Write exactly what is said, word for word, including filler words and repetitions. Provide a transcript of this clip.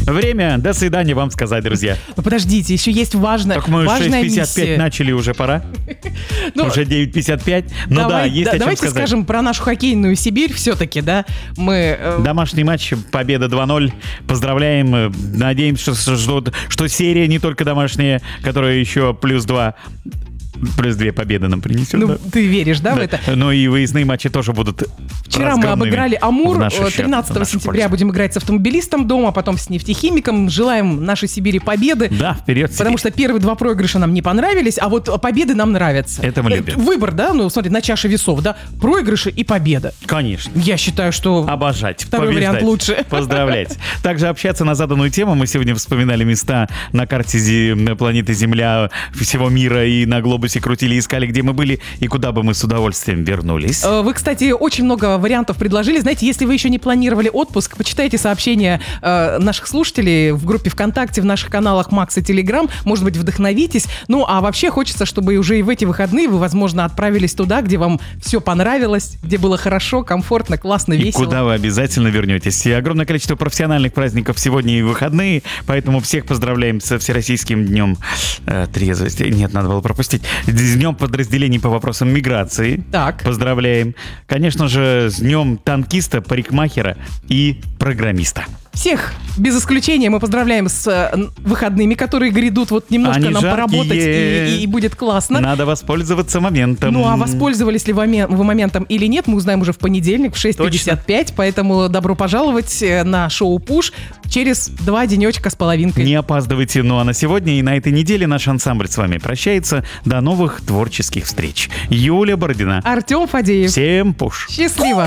Время. До свидания вам сказать, друзья. Ну, подождите, еще есть важная, так мы важная шесть пятьдесят пять миссия. начали, уже пора. Ну, уже девять пятьдесят пять. Ну давай, да, есть да, о чем давайте сказать. скажем про нашу хоккейную Сибирь все-таки, да. Мы... э, Домашний матч, победа два ноль. Поздравляем. Надеемся, что, что, что серия не только домашняя, которая еще плюс два. Плюс две победы нам принесет. Ну, да? ты веришь, да, да, в это? Но и выездные матчи тоже будут Вчера мы обыграли Амур, тринадцатого сентября пользу. будем играть с Автомобилистом дома, потом с Нефтехимиком. Желаем нашей Сибири победы. Да, вперед, Потому что первые два проигрыша нам не понравились, а вот победы нам нравятся. Это мы любим. Выбор, да, ну смотри, на чаше весов, да, проигрыши и победа. Конечно. Я считаю, что... Обожать, Второй побеждать, вариант лучше. Поздравлять. Также общаться на заданную тему. Мы сегодня вспоминали места на карте зи- планеты Земля, всего мира, и на глобусе крутили, искали, где мы были и куда бы мы с удовольствием вернулись. Вы, кстати, очень много вариантов предложили. Знаете, если вы еще не планировали отпуск, почитайте сообщения э, наших слушателей в группе ВКонтакте, в наших каналах Макс и Телеграм. Может быть, вдохновитесь. Ну, а вообще хочется, чтобы уже и в эти выходные вы, возможно, отправились туда, где вам все понравилось, где было хорошо, комфортно, классно, И весело. куда вы обязательно вернетесь. И огромное количество профессиональных праздников сегодня и выходные, поэтому всех поздравляем со Всероссийским днем э, трезвости. Нет, надо было пропустить. С днем подразделений по вопросам миграции. Так. Поздравляем. Конечно же, с днем танкиста, парикмахера и программиста. Всех, без исключения, мы поздравляем с э, выходными, которые грядут. Вот немножко Они нам жаркие. поработать, и, и- и будет классно. Надо воспользоваться моментом. Ну, а воспользовались ли вы моме- вы моментом или нет, мы узнаем уже в понедельник в шесть пятьдесят пять, поэтому добро пожаловать на шоу «Пуш» через два денечка с половинкой. Не опаздывайте. Ну а на сегодня и на этой неделе наш ансамбль с вами прощается. До новых творческих встреч. Юлия Бородина. Артем Фадеев. Всем пуш. Счастливо!